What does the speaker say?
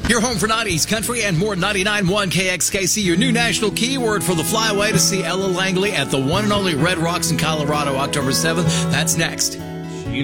Your home for 90s country and more. 99.1 KXKC, your new national keyword for the flyaway to see Ella Langley at the one and only Red Rocks in Colorado, October 7th. That's next.